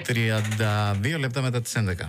32 λεπτά μετά τις 11.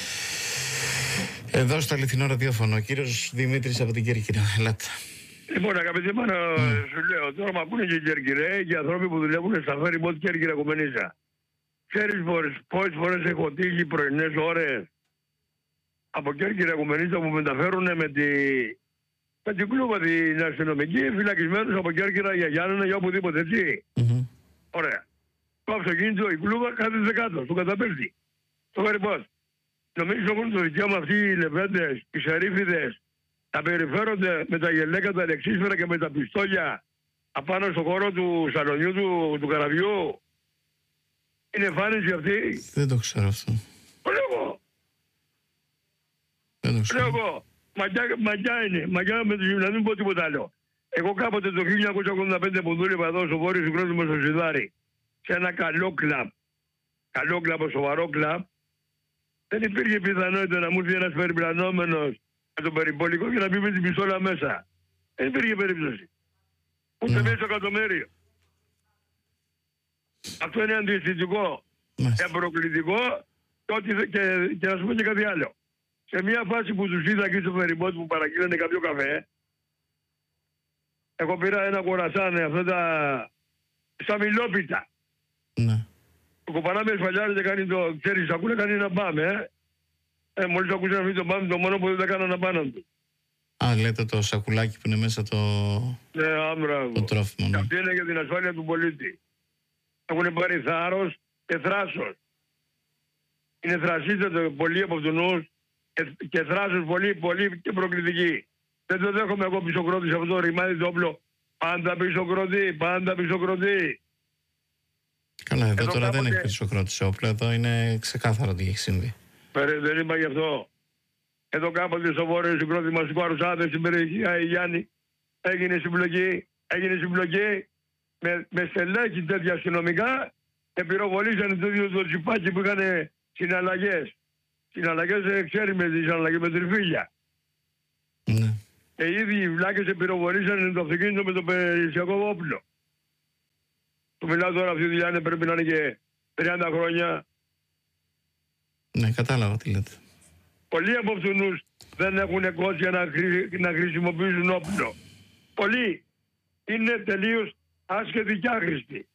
Εδώ στο αληθινό ραδιόφωνο, ο κύριος Δημήτρης από την Κέρκυρα. Ελάτε. Λοιπόν, αγαπητοί μου, σου λέω, τώρα με ακούνε και Κέρκυρε και άνθρωποι που δουλεύουν στα φέρει μπότ Κέρκυρα Κομμενίζα. Ξέρεις πόσες φορές έχω τύχει πρωινές ώρες από Κέρκυρα Κομμενίζα που μεταφέρουν με την κλούβα την αστυνομική, φυλακισμένους από Κέρκυρα για Γιάννενα, για οπουδήποτε, έτσι. Ωραία. Το αυτοκίνητο, η κλούβα κάθεται κάτω, στο καταπέλτη. Στο φέρει μπότ. Νομίζω έχουν το δικαίωμα αυτοί οι λεβέντες, οι σερίφιδες, να περιφέρονται με τα γελέκα, τα αλεξίσφαιρα και με τα πιστόλια απάνω στο χώρο του σαλονιού του καραβιού. Είναι εμφάνιση αυτή. Δεν το ξέρω αυτό. Το λέω εγώ. Δεν το ξέρω. Λέω εγώ. Μαγιά είναι. Μαγιά να μην πω τίποτα άλλο. Εγώ κάποτε το 1985 που δούλευα εδώ στο βόρειο συγκρότημα στο Ζιδάρι, σε ένα καλό κλαμπ, σοβαρό κλαμπ, δεν υπήρχε πιθανότητα να μου έρθει ένας περιπλανόμενος με τον περιπολικό και να μπει με την πιστόλα μέσα. Δεν υπήρχε περίπτωση. Ούτε μέσα στο εκατομμύριο. Αυτό είναι αντιαισθητικό και προκλητικό και να σου πω και κάτι άλλο. Σε μια φάση που τους είδα εκεί στο φεριμπότ που παραγγείλανε κάποιο καφέ, εγώ πήρα ένα κορασάνε, αυτά στα μιλόπιτα. Ναι. Το κοπανάμε σφαλιάρι και κάνει το, ξέρεις, ακούνε κάνει ένα μπαμ, μόλις ακούσαν αυτό το μπαμ, το μόνο που δεν τα έκαναν πάνω του. Α, λέτε το σακουλάκι που είναι μέσα το... Ναι, άμπραβο. Το τρόφιμο, ναι. Αυτή είναι για την ασφάλεια του πολίτη. Έχουν πάρει θάρρος και θράσος. Είναι θρασίτατο πολλοί από αυτούς και θράσος πολύ και προκλητική. Δεν το δέχομαι εγώ πισωκρότη σε αυτό το ρημάδι το όπλο. Πάντα πισωκρότη. Καλά, εδώ τώρα δεν έχει πισωκρότη σε όπλο, εδώ είναι ξεκάθαρο τι έχει συμβεί. Δεν είπα γι' αυτό. Εδώ κάποτε στο βόρειο συγκρότημα στους Κουαρουσάδες στην περιοχή Αϊγιάννη έγινε συμπλοκή με στελέχη τέτοια αστυνομικά και πυροβολήσανε το ίδιο το τσιπάκι που είχαν συναλλαγές. Συναλλαγές, ξέρει με τις συναλλαγές με τριφύλια. Ναι. Και οι ίδιοι οι βλάκες πυροβολήσανε το αυτοκίνητο με το περιουσιακό όπλο. Του μιλάω τώρα, αυτή η δουλειά πρέπει να είναι και 30 χρόνια. Ναι, κατάλαβα τι λέτε. Πολλοί από αυτούς δεν έχουν κόσια να χρησιμοποιήσουν όπλο. Πολλοί είναι τελείως άσχετοι και άχρηστοι.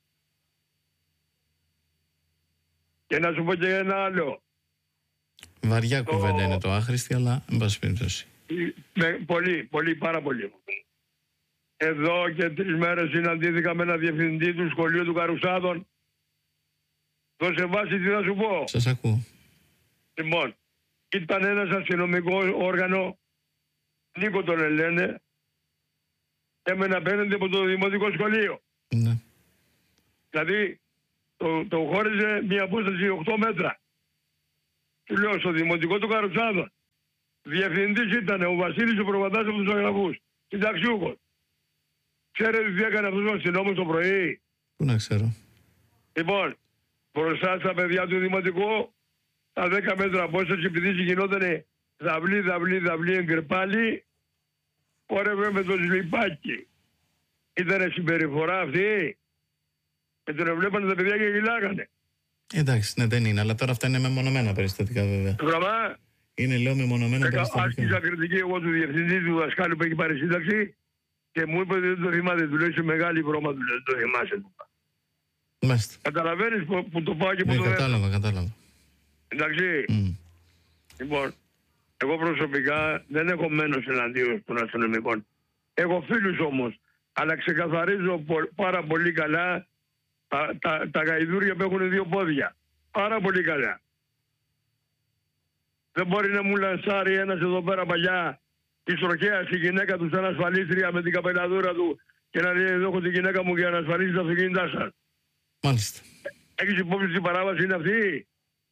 Και να σου πω και ένα άλλο. Βαριά κουβέντα είναι το άχρηστη, αλλά εν πάση περιπτώσει. Πολύ, πάρα πολύ. Εδώ και 3 μέρες συναντήθηκα με ένα διευθυντή του σχολείου του Καρουσάδων. Δώσε βάση τι θα σου πω. Σας ακούω. Λοιπόν, ήταν ένας αστυνομικό όργανο, Νίκο τον λένε, έμενε απέναντι από το δημοτικό σχολείο. Ναι. Δηλαδή, το χώριζε μια απόσταση 8 μέτρα. Του λέω στο δημοτικό του Καρουσάδων. Διευθυντής ήταν ο Βασίλης ο Προβατάς από τους Αγραφούς, συνταξιούχος. Ξέρετε τι έκανε αυτός ο αστυνόμος το πρωί? Πού να ξέρω. Λοιπόν, μπροστά στα παιδιά του δημοτικού, τα 10 μέτρα απόσταση, επειδή γινόταν δαυλή εγκρεπάλι, χόρευε με το σλιπάκι. Ήτανε συμπεριφορά αυτή. Και τον βλέπανε τα παιδιά και γυλάγανε. Εντάξει, ναι, δεν είναι, αλλά τώρα αυτά είναι μεμονωμένα περιστατικά βέβαια. Γραμμά. Είναι, λέω, μεμονωμένα περιστατικά. Άρχισα κριτική εγώ του διευθυντή του δασκάλου που έχει πάρει σύνταξη και μου είπε ότι δεν το θυμάται. Του λέει σε μεγάλη βρώμα, του λέει, δεν το θυμάσαι. Μάλιστα. Καταλαβαίνεις που το πάω και που το κατάλαβα. Εντάξει. Λοιπόν, εγώ προσωπικά δεν έχω μένος εναντίον των αστυνομικών. Έχω φίλους όμως, αλλά ξεκαθαρίζω πάρα πολύ καλά τα γαϊδούρια που έχουν 2 πόδια. Πάρα πολύ καλά. Δεν μπορεί να μου λανσάρει ένας εδώ πέρα παλιά τη τροχέα στη γυναίκα του σαν ασφαλίστρια με την καπελαδούρα του και να λέει εδώ έχω τη γυναίκα μου για να ασφαλίσει τα αυτοκίνητά σας. Μάλιστα. Έχεις υπόψη τι παράβαση είναι αυτή?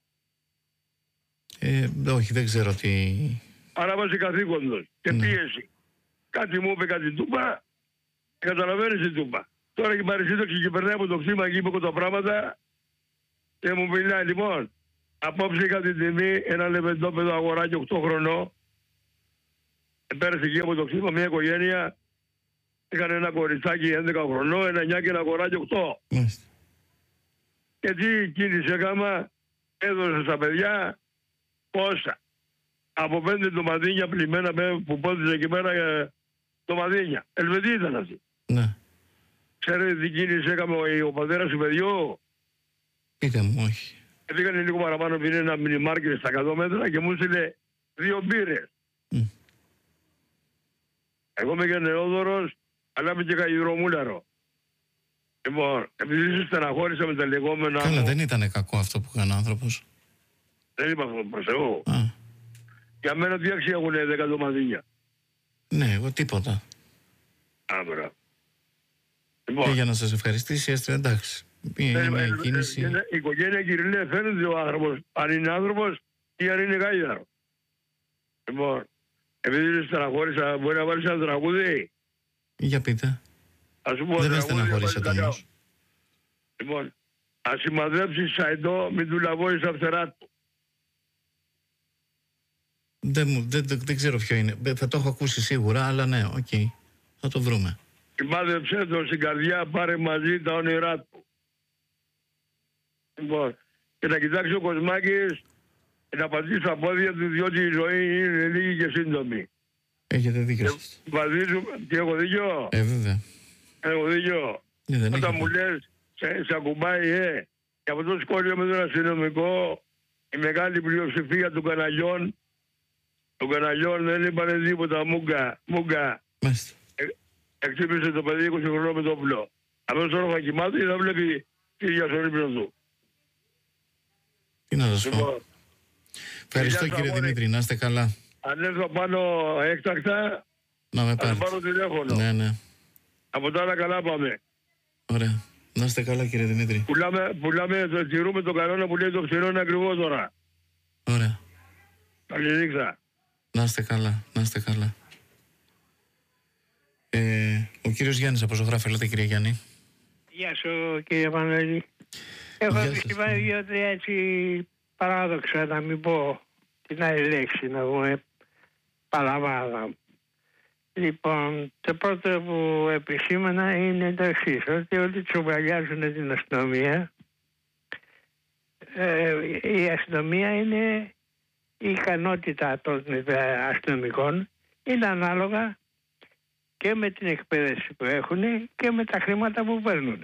Όχι, δεν ξέρω τι... Παράβαση καθήκοντος και πίεση. Κάτι μου είπε, κάτι του είπα, καταλαβαίνεις τι του είπα. Τώρα έχει πάρει σύνταξη και περνάει από το κτήμα εκεί που έχω τα πράγματα και μου μιλάει. Λοιπόν, απόψε είχα την τιμή ένα λεβεντόπεδο αγοράκι 8 χρονών. Πέρασε εκεί από το κτήμα μια οικογένεια. Είχαν ένα κοριτσάκι 11 χρονών, ένα 9 και ένα αγοράκι 8. Μάλιστα. Και τι κίνηση έκανα? έδωσε στα παιδιά πόσα. Από 5 ντομαδίνια πλημμένα που πόντιζε εκεί πέρα ντομαδίνια. Ελβετοί ήταν αυτοί. Ναι. Ξέρετε τι κίνηση έκαμε ο πατέρας του παιδιού? Πείτε μου, όχι. Πήγανε λίγο παραπάνω, πήρε ένα μινιμάρκετ στα 100 μέτρα και μου έστειλε 2 μπύρες. Εγώ είμαι και νεόδωρος, αλλά είμαι και καγιδρομούλαρο. Λοιπόν, επειδή στεναχώρησα με τα λεγόμενα... Καλά, δεν ήταν κακό αυτό που έκανε ο άνθρωπος. Δεν είπα αυτό προς Θεού. Για μένα τι αξία έχουν 10 ντομαδίνια? Ναι, εγώ τίποτα. Άμπρα. Και για να σας ευχαριστήσει, έστειλε εντάξει. Είναι μια κίνηση. Η οικογένεια Κυριλέ φαίνεται ο άνθρωπος, αν είναι άνθρωπος ή αν είναι γάιδαρο. Λοιπόν, επειδή στεναχώρησα, μπορεί να βάλεις ένα τραγούδι? Για πείτε. Ας σου πω, δεν με στεναχωρήσετε όμως. Λοιπόν, ας σημαδέψεις Σαϊντό, μην του λαβώσεις τα φτερά του. Δεν ξέρω ποιο είναι. Θα το έχω ακούσει σίγουρα, αλλά ναι, οκ. Θα το βρούμε. Σημάδεψέ το στην καρδιά, πάρε μαζί τα όνειρά του. Λοιπόν, και να κοιτάξει ο Κοσμάκης και να πατήσει τα πόδια του, διότι η ζωή είναι λίγη και σύντομη. Έχετε δίκιο σας. Και έχω δίκιο. Βέβαια. Έχω δίκιο. Όταν μου λες, σε ακουμπάει, και από το σχόλιο με τον αστυνομικό, η μεγάλη πλειοψηφία των καναλιών δεν είπανε τίποτα, μούγκα. Μάλιστα. Εκτύπησε το παιδί 20 χρονών με το όπλο. Αυτό τώρα θα κοιμάται ή θα βλέπει τη διασωρή ύπνο του. Τι να σας πω. Ευχαριστώ κύριε Δημήτρη, να είστε καλά. Αν έρθω πάνω έκτακτα, να με πάρετε. Θα πάρω τηλέφωνο. Ναι. Από τα άλλα καλά πάμε. Ωραία. Να είστε καλά κύριε Δημήτρη. Τηρούμε τον κανόνα που λέει το ξηρό είναι ακριβό τώρα. Ωραία. Καλή νύχτα. Να είστε καλά, να είστε καλά. Ο κύριος Γιάννης από Ζωγράφη, λέτε κύριε Γιάννη. Γεια σου κύριε Πανέλη. Έχω επισημάνει 2-3 έτσι παράδοξα, να μην πω την άλλη λέξη, να πούμε παλαβάδα. Λοιπόν, το πρώτο που επισήμανα είναι το εξής, ότι όλοι τσουβαλιάζουν την αστυνομία. Η αστυνομία είναι η ικανότητα των αστυνομικών, είναι ανάλογα και με την εκπαίδευση που έχουν και με τα χρήματα που παίρνουν.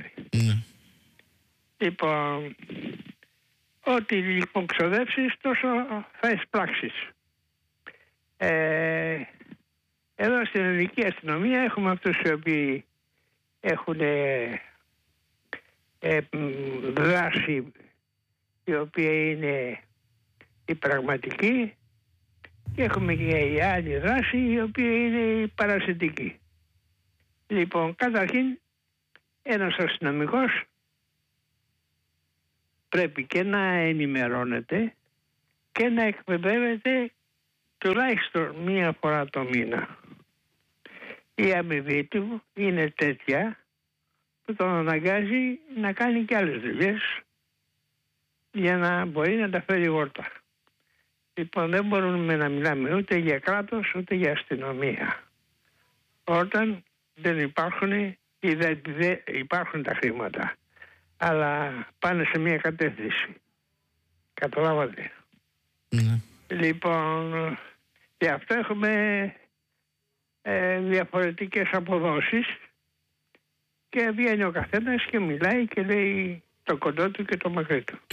Λοιπόν, ό,τι λοιπόν ξοδέψεις τόσο θα εισπράξεις. Εδώ στην ελληνική αστυνομία έχουμε αυτούς οι οποίοι έχουν δράση η οποία είναι η πραγματική και έχουμε και η άλλη δράση η οποία είναι η παρασιτική. Λοιπόν, καταρχήν ένας αστυνομικός πρέπει και να ενημερώνεται και να εκπαιδεύεται τουλάχιστον μία φορά το μήνα. Η αμοιβή του είναι τέτοια που τον αναγκάζει να κάνει και άλλες δουλειές για να μπορεί να τα φέρει γόρτα. Λοιπόν, δεν μπορούμε να μιλάμε ούτε για κράτος ούτε για αστυνομία όταν δεν υπάρχουν ή δεν υπάρχουν τα χρήματα, αλλά πάνε σε μια κατεύθυνση. Καταλάβατε. Λοιπόν, γι' αυτό έχουμε διαφορετικές αποδόσεις και βγαίνει ο καθένας και μιλάει και λέει το κοντό του και το μακρύ του.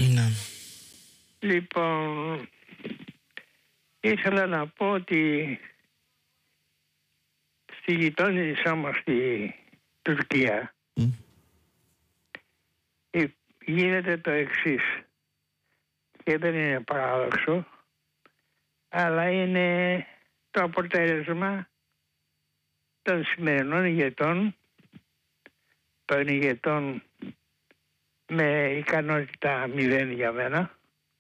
Λοιπόν, ήθελα να πω ότι στη γειτόνισά μας στη Τουρκία γίνεται το εξής και δεν είναι παράδοξο, αλλά είναι το αποτέλεσμα των σημερινών ηγετών, των ηγετών με ικανότητα 0 για μένα,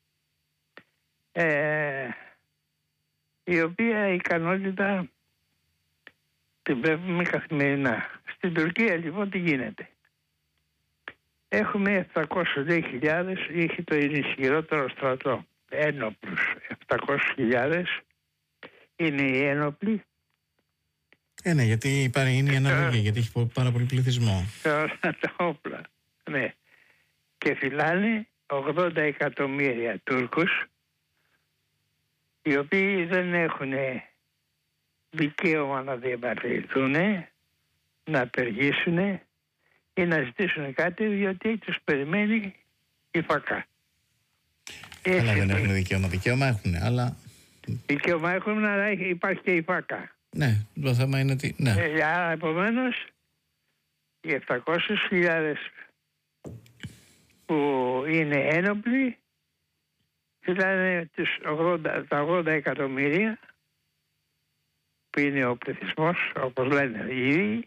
η οποία ικανότητα την βλέπουμε καθημερινά. Στην Τουρκία λοιπόν τι γίνεται? Έχουμε 700.000, είχε το ισχυρότερο στρατό, ένοπλους 700.000, είναι οι ένοπλοι. Ναι, γιατί είναι η αναλογία, γιατί έχει πάρα πολύ πληθυσμό. Τα όπλα, ναι. Και φυλάνε 80 εκατομμύρια Τούρκους, οι οποίοι δεν έχουν δικαίωμα να διαπαρτηθούν, να απεργήσουν ή να ζητήσουν κάτι, διότι τους περιμένει η ΦΑΚΑ. Αλλά δεν έχουν δικαίωμα. Δικαίωμα έχουν, αλλά... Δικαίωμα έχουν, αλλά υπάρχει και η ΦΑΚΑ. Ναι, το θέμα είναι ότι... Ναι. Άρα, επομένως, οι 700.000 που είναι ένοπλοι, δηλαδή τα 80 εκατομμύρια, που είναι ο πληθυσμός, όπως λένε οι ίδιοι,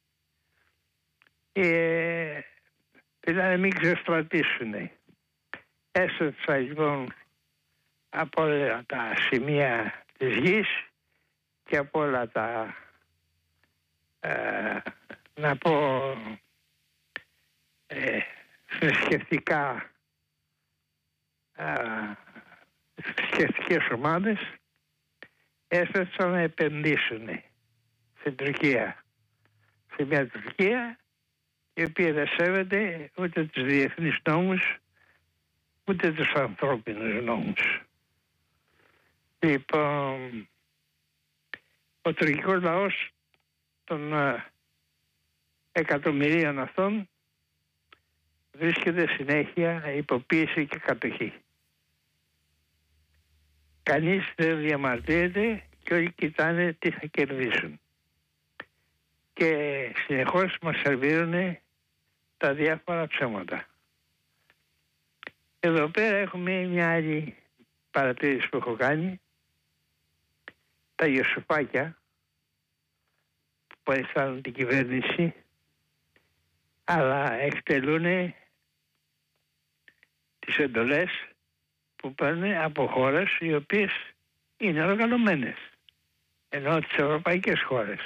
δηλαδή μην ξεστρατήσουν. Έστρεψα λοιπόν από όλα τα σημεία της γης και από όλα τα, να πω, θρησκευτικές ομάδες, έστρεψαν να επενδύσουν στην Τουρκία. Σε μια Τουρκία η οποία δεν σέβεται ούτε τους διεθνείς νόμους, ούτε τους ανθρώπινους νόμους. Λοιπόν, ο τουρκικός λαός των εκατομμυρίων αυτών βρίσκεται συνέχεια υποποίηση και κατοχή. Κανείς δεν διαμαρτύρεται και όλοι κοιτάνε τι θα κερδίσουν. Και συνεχώς μας σερβίρουν τα διάφορα ψέματα. Εδώ πέρα έχουμε μια άλλη παρατήρηση που έχω κάνει. Τα Ιωσουφάκια που παριστάνουν την κυβέρνηση, αλλά εκτελούν τις εντολές που παίρνουν από χώρες οι οποίες είναι οργανωμένες, ενώ τις ευρωπαϊκές χώρες.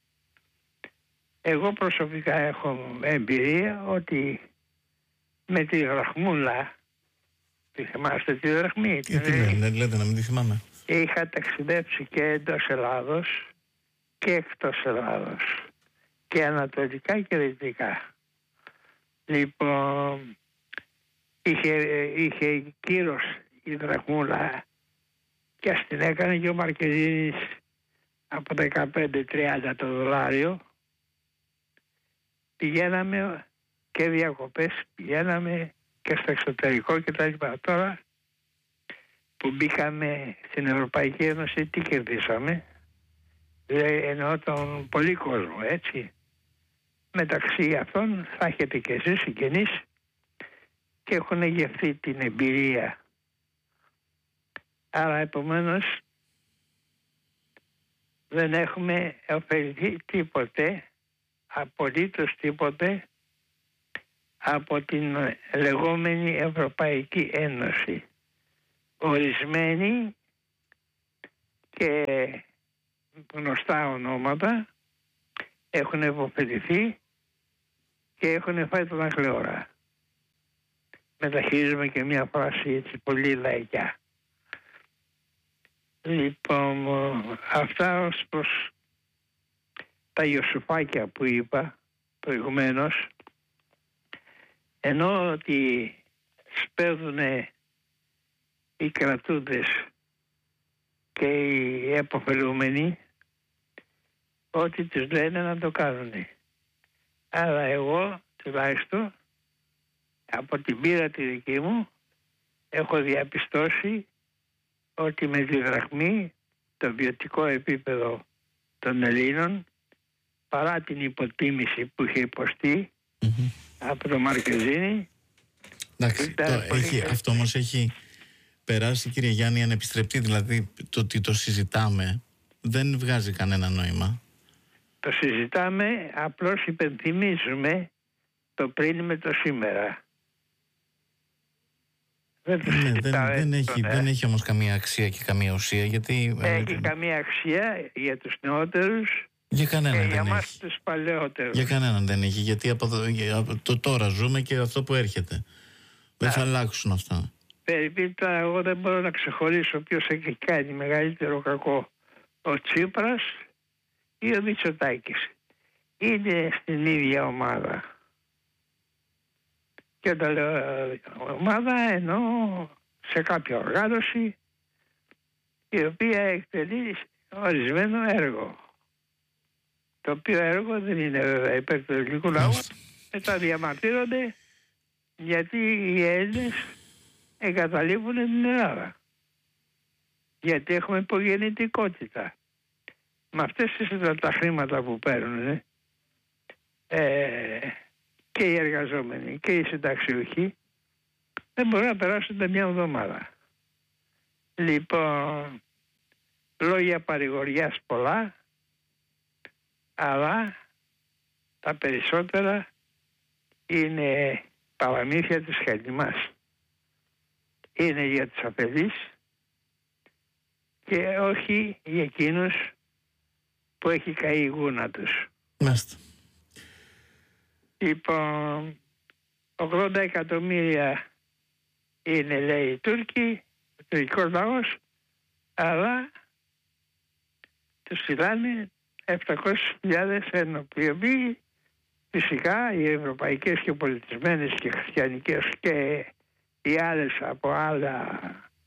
Εγώ προσωπικά έχω εμπειρία ότι με τη δραχμούλα, τη θυμάστε τη δραχμή? Λέτε να μην τη θυμάμαι. Είχα ταξιδέψει και εντός Ελλάδος και εκτός Ελλάδος και ανατολικά και δυτικά. Λοιπόν, είχε κύρος η δραχμούλα και ας την έκανε και ο Μαρκεζίνης από 15-30 το δολάριο. Πηγαίναμε και διακοπές, πηγαίναμε και στο εξωτερικό και τα λοιπά. Τώρα που μπήκαμε στην Ευρωπαϊκή Ένωση, τι κερδίσαμε? Εννοώ τον πολύ κόσμο, έτσι. Μεταξύ αυτών θα έχετε και εσείς συγγενείς και έχουν γευθεί την εμπειρία. Άρα επομένως δεν έχουμε ωφεληθεί τίποτε, απολύτως τίποτε, από την λεγόμενη Ευρωπαϊκή Ένωση. Ορισμένοι και γνωστά ονόματα έχουν επωφεληθεί και έχουν φάει τον αχλεωρά. Μεταχειρίζουμε και μια φράση έτσι πολύ λαϊκιά. Λοιπόν, αυτά ως προς τα Ιωσουφάκια που είπα προηγουμένως, ενώ ότι σπέβδουνε οι κρατούντες και οι επωφελούμενοι ότι τους λένε να το κάνουν. Άρα εγώ τουλάχιστον από την πείρα τη δική μου έχω διαπιστώσει ότι με τη δραχμή το βιωτικό επίπεδο των Ελλήνων, παρά την υποτίμηση που είχε υποστεί από το Μαρκεζίνη. Εντάξει, αυτό όμως έχει περάσει, κύριε Γιάννη, ανεπιστρεπτή. Δηλαδή το ότι το συζητάμε δεν βγάζει κανένα νόημα. Το συζητάμε, απλώς υπενθυμίζουμε το πριν με το σήμερα. Δεν έχει όμως καμία αξία και καμία ουσία, γιατί... Έχει καμία αξία για τους νεότερους για κανέναν και δεν για μας έχει. τους παλαιότερους. Για κανέναν δεν έχει, γιατί από το τώρα ζούμε και αυτό που έρχεται. Δεν θα αλλάξουν αυτά. Περιπίτα, εγώ δεν μπορώ να ξεχωρίσω ποιος έχει κάνει μεγαλύτερο κακό, ο Τσίπρας ή ο Μητσοτάκης. Είναι στην ίδια ομάδα. Και όταν λέω ομάδα εννοώ σε κάποια οργάνωση η οποία εκτελεί ορισμένο έργο. Το οποίο έργο δεν είναι βέβαια υπέρ του ελληνικού λαού. Μετά διαμαρτύρονται γιατί οι Έλληνες εγκαταλείπουν την Ελλάδα. Γιατί έχουμε υπογεννητικότητα. Με αυτές τα χρήματα που παίρνουν και οι εργαζόμενοι και οι συνταξιούχοι δεν μπορούν να περάσουν μια εβδομάδα. Λοιπόν, λόγια παρηγοριάς πολλά, αλλά τα περισσότερα είναι παραμύθια της Χαλιμάς. Είναι για τους αφελείς και όχι για εκείνους που έχει καεί η γούνα τους. Μάλιστα. Λοιπόν, 80 εκατομμύρια είναι, λέει, οι Τούρκοι, ο τουρκικός λαός, αλλά τους στείλανε 700.000 ένοπλοι. Φυσικά οι ευρωπαϊκές και πολιτισμένες και χριστιανικές και οι άλλες από άλλα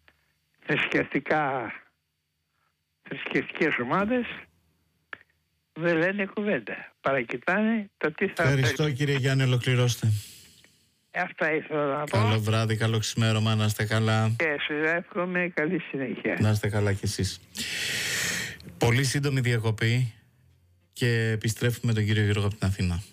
θρησκευτικές ομάδες δεν λένε κουβέντα. Παρακοιτάνε το τι θα... Ευχαριστώ κύριε Γιάννη, ολοκληρώστε. Αυτά ήθελα να πω. Καλό βράδυ, καλό ξημέρωμα, να είστε καλά. Και σας εύχομαι καλή συνέχεια. Να είστε καλά κι εσείς. Πολύ σύντομη διακοπή και επιστρέφουμε τον κύριο Γιώργο από την Αθήνα.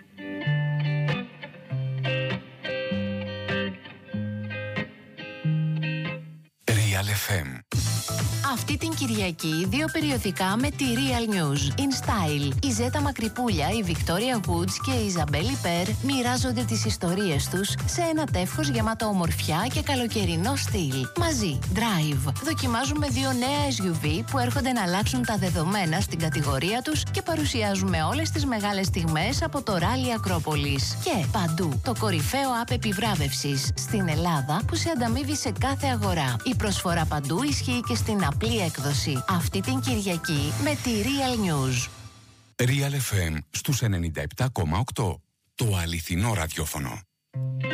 Real FM. Αυτή την Κυριακή 2 περιοδικά με τη Real News. In Style. Η Ζέτα Μακρυπούλια, η Victoria Woods και η Ιζαμπέλη Περ μοιράζονται τις ιστορίες τους σε ένα τεύχος γεμάτο ομορφιά και καλοκαιρινό στυλ. Μαζί, Drive. Δοκιμάζουμε 2 νέα SUV που έρχονται να αλλάξουν τα δεδομένα στην κατηγορία τους και παρουσιάζουμε όλες τις μεγάλες στιγμές από το Rally Ακρόπολης. Και παντού, το κορυφαίο app επιβράβευσης στην Ελλάδα που σε ανταμείβει σε κάθε αγορά. Η προσφορά παντού ισχύει και στην απλή έκδοση. Αυτή την Κυριακή με τη Real News. Real FM στους 97,8. Το αληθινό ραδιόφωνο.